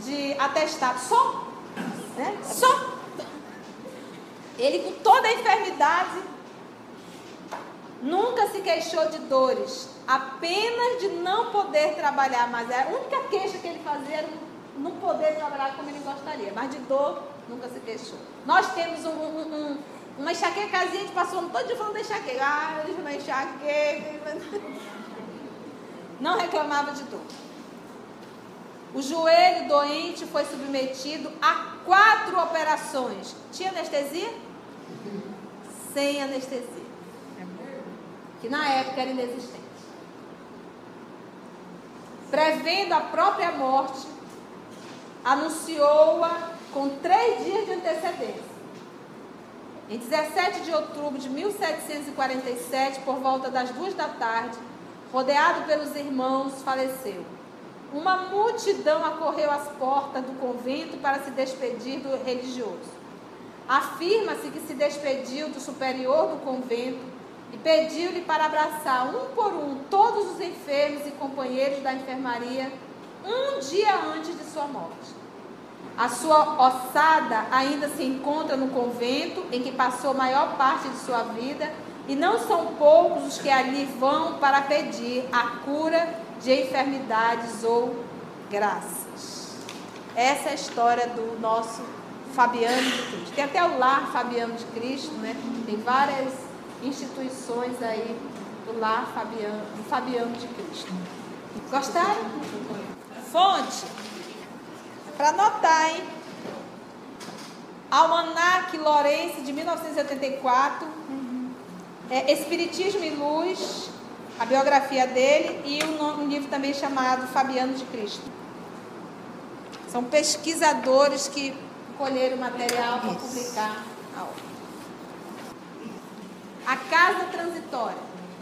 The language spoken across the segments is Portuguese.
de atestado. Só, né? Só. Ele, com toda a enfermidade, nunca se queixou de dores, apenas de não poder trabalhar mais. A única queixa que ele fazia era não poder trabalhar como ele gostaria, mas de dor nunca se queixou. Nós temos uma enxaquecazinha, a gente passou todo dia falando da enxaqueca. Ah, eu tive uma enxaqueca. Não reclamava de dor. O joelho doente foi submetido a 4 operações. Tinha anestesia? Sem anestesia. Que na época era inexistente. Prevendo a própria morte, anunciou-a com 3 dias de antecedência. Em 17 de outubro de 1747, por volta das 2 da tarde, rodeado pelos irmãos, faleceu. Uma multidão acorreu às portas do convento para se despedir do religioso. Afirma-se que se despediu do superior do convento e pediu-lhe para abraçar um por um todos os enfermos e companheiros da enfermaria um dia antes de sua morte. A sua ossada ainda se encontra no convento em que passou a maior parte de sua vida, e não são poucos os que ali vão para pedir a cura de enfermidades ou graças. Essa é a história do nosso Fabiano de Cristo. Tem até o Lar Fabiano de Cristo, né? Tem várias instituições aí do Lar Fabiano de Cristo. Gostaram? Fonte. Para anotar, hein? Almanaque Lourenço, de 1984. Espiritismo e Luz, a biografia dele, e um livro também chamado Fabiano de Cristo. São pesquisadores que colheram material para publicar a obra. A casa transitória.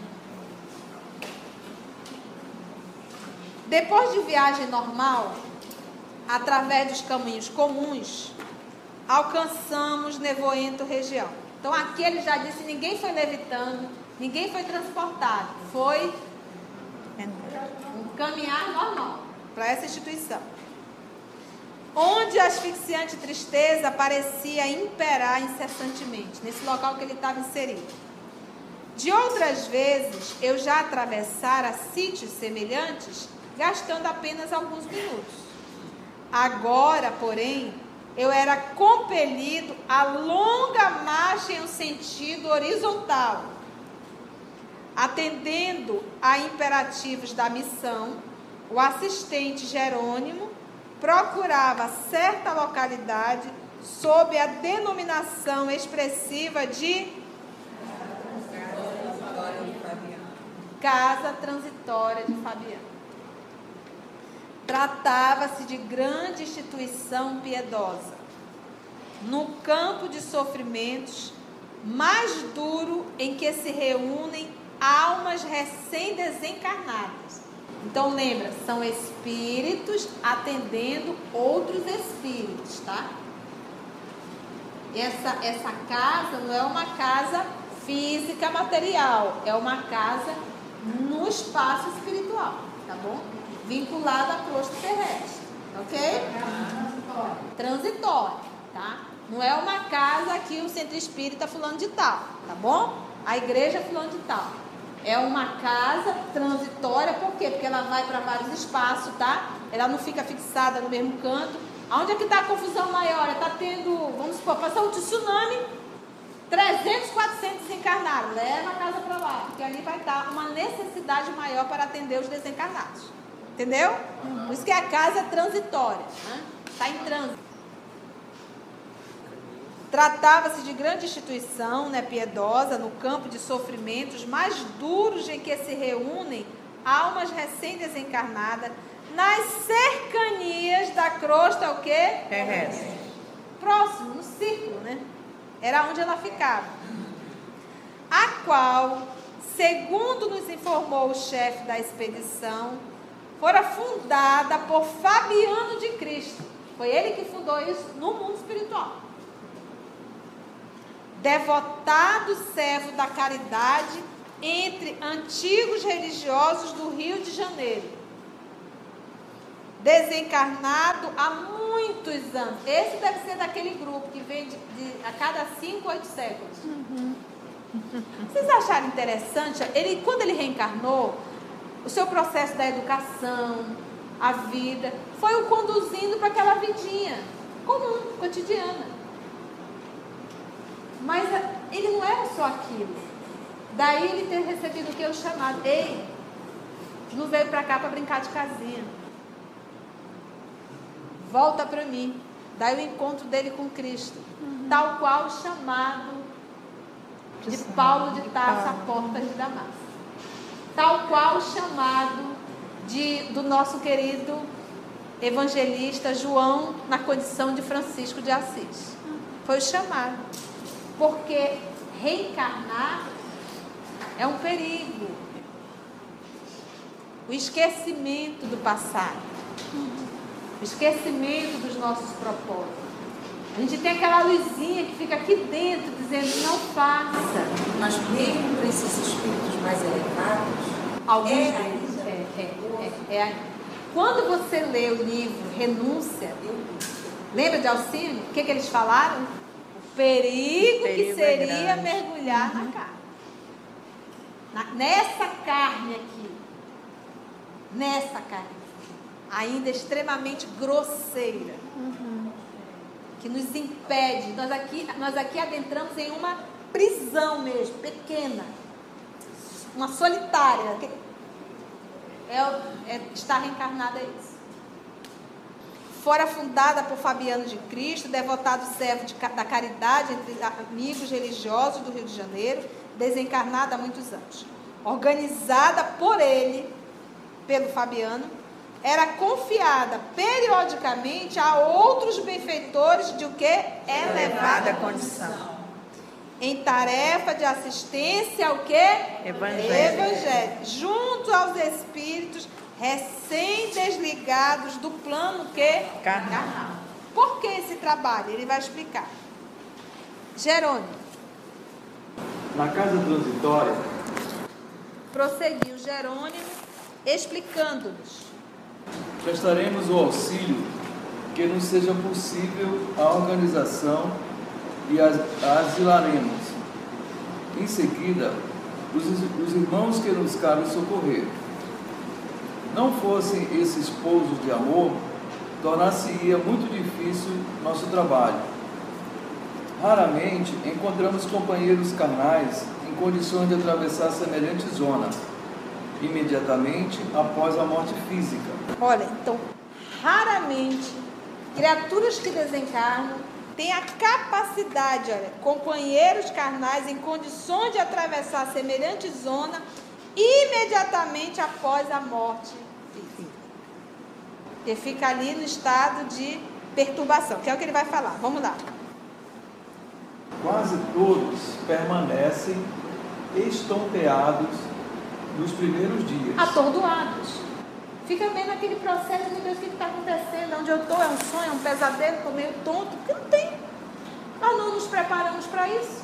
Depois de viagem normal, através dos caminhos comuns, alcançamos Nevoento região. Então aqui ele já disse, ninguém foi levitando, ninguém foi transportado, foi um caminhar normal para essa instituição, onde a asfixiante tristeza parecia imperar incessantemente, nesse local que ele estava inserido. De outras vezes, eu já atravessara sítios semelhantes, gastando apenas alguns minutos. Agora, porém, eu era compelido a longa marcha em um sentido horizontal, atendendo a imperativos da missão. O assistente Jerônimo procurava certa localidade sob a denominação expressiva de Casa Transitória de Fabiano. Tratava-se de grande instituição piedosa, no campo de sofrimentos mais duro em que se reúnem almas recém-desencarnadas. Então lembra, são espíritos atendendo outros espíritos, tá? Essa casa não é uma casa física material, é uma casa no espaço espiritual, tá bom? Vinculada a crosta terrestre, ok? Transitório, tá? Não é uma casa aqui, o centro espírita fulano de tal, tá bom? A igreja fulano de tal. É uma casa transitória, por quê? Porque ela vai para vários espaços, tá? Ela não fica fixada no mesmo canto. Aonde é que está a confusão maior? Está tendo, vamos supor, passou um tsunami, 300, 400 desencarnados. Leva a casa para lá, porque ali vai estar uma necessidade maior para atender os desencarnados. Entendeu? Por isso que a casa é transitória, né? Está em trânsito. Tratava-se de grande instituição, né, piedosa, no campo de sofrimentos mais duros em que se reúnem almas recém-desencarnadas nas cercanias da crosta, o quê? Terrestre. Próximo, no círculo, né? Era onde ela ficava. A qual, segundo nos informou o chefe da expedição, fora fundada por Fabiano de Cristo. Foi ele que fundou isso no mundo espiritual. Devotado servo da caridade entre antigos religiosos do Rio de Janeiro. desencarnado há muitos anos. Esse deve ser daquele grupo que vem a cada 5 ou 8 séculos. Vocês acharam interessante? Quando ele reencarnou, o seu processo da educação, a vida, foi o conduzindo para aquela vidinha comum, cotidiana. Mas ele não era só aquilo. Daí ele ter recebido o que? O chamado. Ei, não veio para cá para brincar de casinha. Volta para mim. Daí o encontro dele com Cristo. Tal qual o chamado de Paulo de Tarso à porta de Damasco. Tal qual o chamado do nosso querido evangelista João na condição de Francisco de Assis. Foi o chamado. Porque reencarnar é um perigo. O esquecimento do passado. O esquecimento dos nossos propósitos. A gente tem aquela luzinha que fica aqui dentro dizendo não faça. Mas mesmo para esses espíritos mais elevados, alguns deles Quando você lê o livro Renúncia, lembra de Alcino? O que eles falaram? O perigo que seria mergulhar na carne. Nessa carne aqui. Nessa carne. Ainda extremamente grosseira. Que nos impede. Nós aqui adentramos em uma prisão mesmo, pequena. Uma solitária. Estar reencarnada é isso. Fora fundada por Fabiano de Cristo, devotado servo da caridade entre amigos religiosos do Rio de Janeiro, desencarnada há muitos anos. Organizada por ele, pelo Fabiano, era confiada periodicamente a outros benfeitores de o que? Elevada condição. Em tarefa de assistência ao que? Evangelho. Junto aos espíritos recém-desligados do plano que? Carnal. Por que esse trabalho? Ele vai explicar. Jerônimo. Na casa transitória. Prosseguiu Jerônimo, explicando-nos. Prestaremos o auxílio que nos seja possível a organização e asilaremos. Em seguida, os irmãos que nos cabe socorrer. Não fossem esses pousos de amor, tornar-se-ia muito difícil nosso trabalho. Raramente encontramos companheiros carnais em condições de atravessar semelhante zona, imediatamente após a morte física. Olha, então, raramente, criaturas que desencarnam têm a capacidade, companheiros carnais em condições de atravessar semelhante zona imediatamente após a morte física. E fica ali no estado de perturbação, que é o que ele vai falar. Vamos lá. Quase todos permanecem estonteados nos primeiros dias. Atordoados. Fica meio naquele processo de Deus, o que está acontecendo? Onde eu estou? É um sonho, é um pesadelo, estou meio tonto. Porque não tem. Nós não nos preparamos para isso.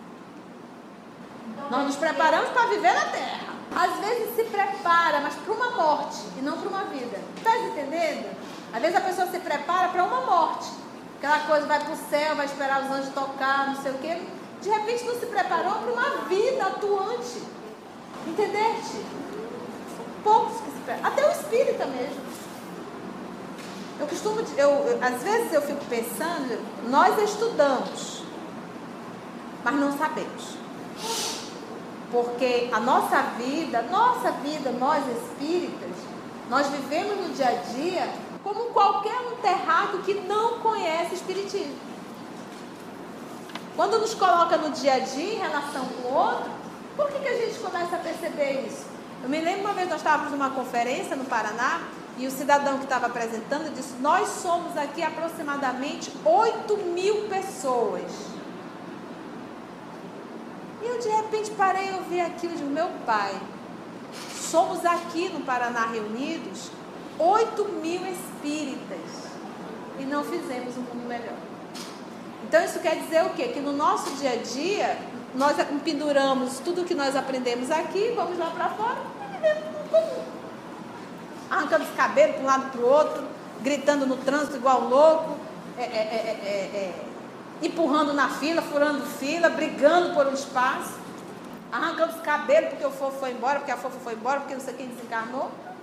Nós nos preparamos para viver na Terra. Às vezes se prepara, mas para uma morte e não para uma vida. Está entendendo? Às vezes a pessoa se prepara para uma morte. Aquela coisa vai para o céu, vai esperar os anjos tocar, não sei o quê. De repente não se preparou para uma vida atuante. Entendeste? Poucos que se preparam. Até o espírita mesmo. Às vezes eu fico pensando, nós estudamos, mas não sabemos. Porque a nossa vida, nós espíritas, nós vivemos no dia a dia como qualquer um terráqueo que não conhece espiritismo. Quando nos coloca no dia a dia em relação com o outro, por que a gente começa a perceber isso? Eu me lembro uma vez, nós estávamos numa conferência no Paraná, e o cidadão que estava apresentando disse: nós somos aqui aproximadamente 8.000 pessoas. E eu de repente parei e ouvi aquilo de meu pai. Somos aqui no Paraná reunidos 8.000 espíritas e não fizemos um mundo melhor. Então isso quer dizer o quê? Que no nosso dia a dia nós penduramos tudo que nós aprendemos aqui, vamos lá para fora e vivemos no comum. arrancando os cabelos para um lado para o outro, gritando no trânsito igual louco, empurrando na fila, furando fila, brigando por um espaço, arrancando os cabelos porque o fofo foi embora, porque a fofa foi embora, porque não sei quem desencarnou.